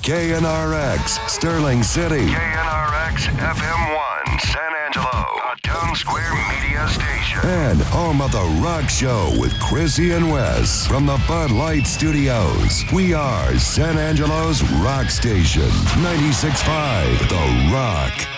KNRX, Sterling City. KNRX FM 1, San Angelo, a Town Square media station. And home of The Rock Show with Chrissy and Wes from the Bud Light Studios. We are San Angelo's rock station, 96.5 The Rock.